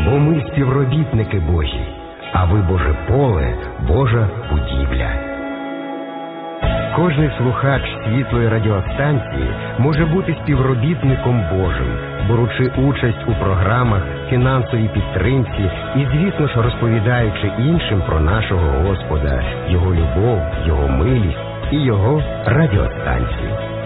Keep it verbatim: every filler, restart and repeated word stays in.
бо ми співробітники Божі, а ви Боже поле, Божа будівля. Кожний слухач світлої радіостанції може бути співробітником Божим, беручи участь у програмах, фінансовій підтримці і, звісно ж, розповідаючи іншим про нашого Господа, Його любов, Його милість і Його радіостанцію.